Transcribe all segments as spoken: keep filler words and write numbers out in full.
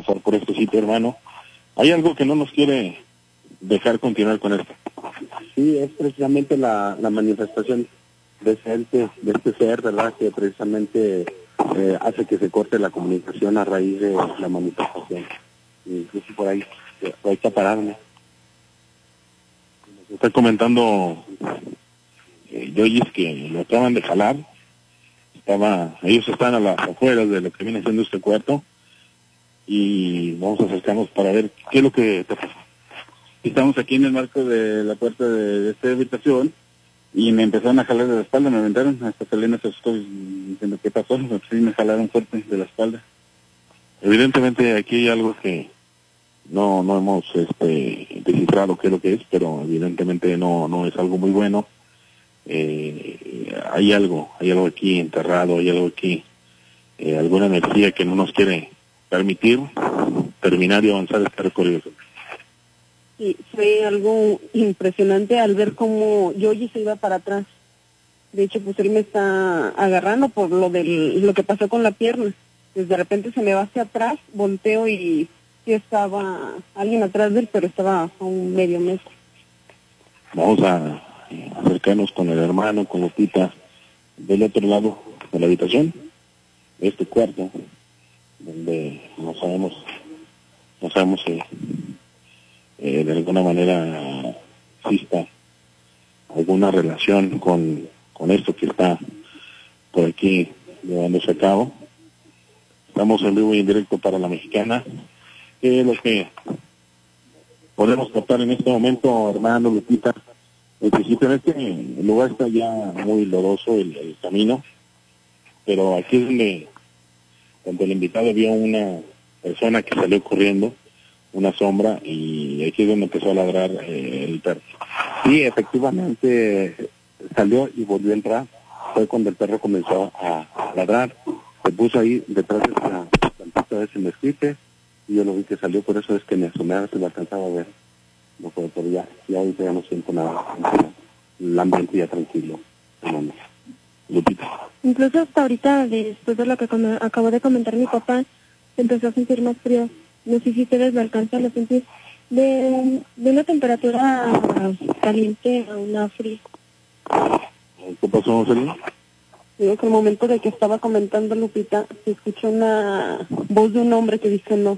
pasar por este sitio, hermano. Hay algo que no nos quiere dejar continuar con esto. Sí, es precisamente la, la manifestación de ese ente, de este ser, ¿verdad? Que precisamente eh, hace que se corte la comunicación a raíz de la manifestación. Incluso por ahí, por ahí está pararme. Nos está comentando eh, Yoyis que lo acaban de jalar. Estaba, ellos están a las afueras de lo que viene siendo este cuarto y vamos a acercarnos para ver qué es lo que te pasa. Estamos aquí en el marco de la puerta de, de esta habitación y me empezaron a jalar de la espalda, me aventaron, hasta Selena se asustó diciendo qué pasó, pues sí me jalaron fuerte de la espalda. Evidentemente aquí hay algo que no no hemos este descifrado qué es lo que es, pero evidentemente no no es algo muy bueno. Eh, hay algo, hay algo aquí enterrado, hay algo aquí, eh, alguna energía que no nos quiere permitir terminar y avanzar este recorrido. Sí, fue algo impresionante al ver cómo Yoyi se iba para atrás. De hecho, pues él me está agarrando por lo del lo que pasó con la pierna. Pues de repente se me va hacia atrás, volteo y sí estaba alguien atrás de él, pero estaba a un medio metro. Vamos a acercarnos con el hermano, con Lupita, del otro lado de la habitación, de este cuarto, donde no sabemos, no sabemos si eh, de alguna manera exista alguna relación con, con esto que está por aquí llevándose a cabo. Estamos en vivo y en directo para La Mexicana. ¿Qué es lo que podemos captar en este momento, hermano, Lupita? En principio, en este lugar está ya muy lodoso el, el camino, pero aquí es donde, donde el invitado vio una persona que salió corriendo, una sombra, y aquí es donde empezó a ladrar eh, el perro. Sí, efectivamente salió y volvió a entrar. Fue cuando el perro comenzó a ladrar. Se puso ahí detrás de la plantita de ese mezquite y yo lo vi que salió, por eso es que me asomé a ver si lo alcanzaba a ver. No puedo, pero ya, ya ahorita ya no siento nada. El ambiente ya tranquilo. Hermano. Lupita. Incluso hasta ahorita, después de lo que com- acabó de comentar mi papá, empezó a sentir más frío. No sé si ustedes lo alcanzan a sentir. De, de una temperatura caliente a una fría. ¿Qué pasó, Selena? Digo que al momento de que estaba comentando Lupita, se escuchó una voz de un hombre que dice no.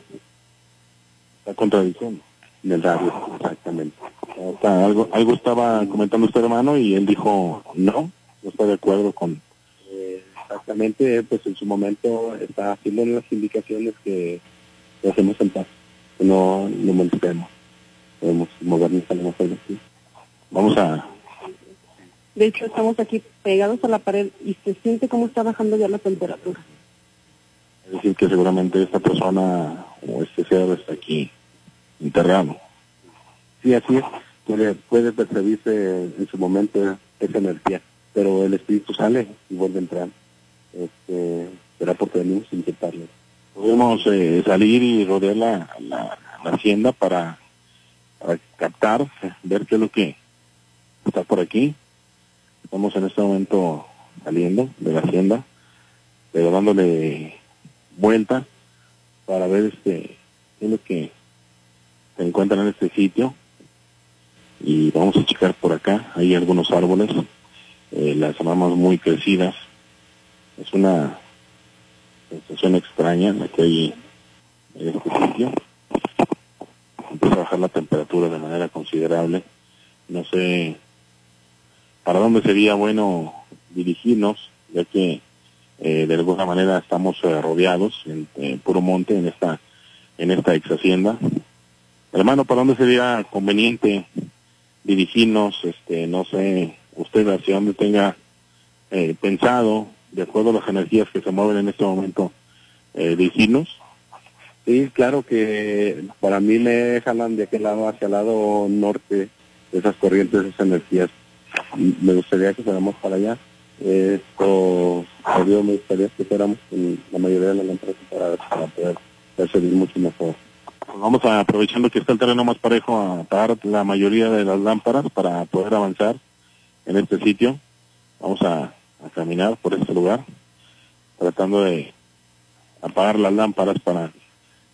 La contradicción. En el radio, exactamente. O sea, algo, algo estaba comentando usted, hermano, y él dijo no, no está de acuerdo con... Eh, exactamente, pues en su momento está haciendo las indicaciones que lo hacemos en paz, que no no molestemos, podemos movernos a lo mejor así. Vamos a... De hecho, estamos aquí pegados a la pared y se siente cómo está bajando ya la temperatura. Es decir, que seguramente esta persona o este ser está aquí enterrado. Sí, así es, puede, puede percibirse en su momento esa energía, pero el espíritu sale y vuelve a entrar. Este, será porque venimos a intentarlo. Podemos eh, salir y rodear la, la, la hacienda para, para captar, eh, ver qué es lo que está por aquí. Estamos en este momento saliendo de la hacienda, pero dándole vuelta para ver este qué es lo que se encuentra en este sitio. Y vamos a checar por acá, hay algunos árboles, eh, las ramas muy crecidas. Es una sensación extraña la que hay en este sitio. Empieza a bajar la temperatura de manera considerable. No sé para dónde sería bueno dirigirnos, ya que eh, de alguna manera estamos eh, rodeados en, en puro monte en esta en esta ex hacienda. Hermano, ¿para dónde sería conveniente dirigirnos? Este, no sé, usted hacia dónde tenga eh, pensado, de acuerdo a las energías que se mueven en este momento, eh, dirigirnos. Sí, claro que para mí me jalan de aquel lado hacia el lado norte, esas corrientes, esas energías. Me gustaría que fuéramos para allá. Esto, obvio, me gustaría que fuéramos con la mayoría de las lámparas para, para poder percibir mucho mejor. Pues vamos a, aprovechando que está el terreno más parejo, a apagar la mayoría de las lámparas para poder avanzar en este sitio. Vamos a, a caminar por este lugar, tratando de apagar las lámparas para